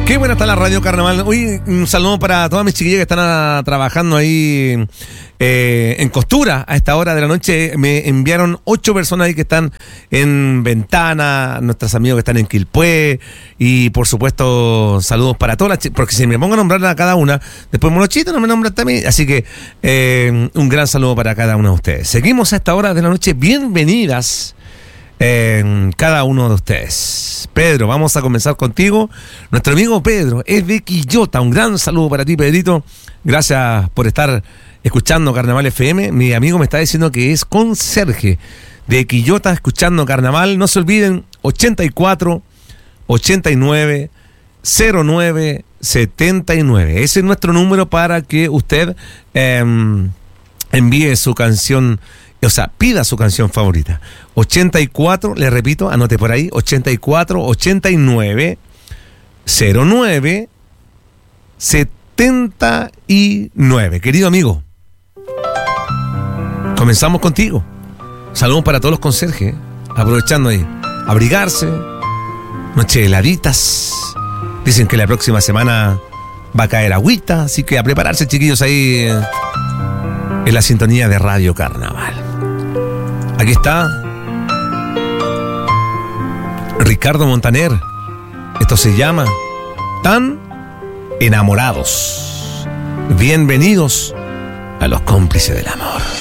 Qué buena está la Radio Carnaval. Hoy un saludo para todas mis chiquillas que están trabajando ahí en costura a esta hora de la noche. Me enviaron 8 personas ahí que están en Ventana, nuestros amigos que están en Quilpué, y por supuesto saludos para todas las porque si me pongo a nombrar a cada una, después Monochito no me nombra también. Así que un gran saludo para cada uno de ustedes. Seguimos a esta hora de la noche. Bienvenidas cada uno de ustedes. Pedro, vamos a comenzar contigo. Nuestro amigo Pedro es de Quillota. Un gran saludo para ti, Pedrito. Gracias por estar escuchando Carnaval FM. Mi amigo me está diciendo que es conserje de Quillota escuchando Carnaval. No se olviden, 84 89 09 79. Ese es nuestro número para que usted envíe su canción. O sea, pida su canción favorita. 84, le repito, anote por ahí, 84 89 09 79. Querido amigo, comenzamos contigo. Saludos para todos los conserjes, aprovechando ahí, abrigarse, noches heladitas. Dicen que la próxima semana va a caer agüita, así que a prepararse, chiquillos, ahí en la sintonía de Radio Carnaval. Aquí está Ricardo Montaner. Esto se llama Tan Enamorados. Bienvenidos a los cómplices del amor.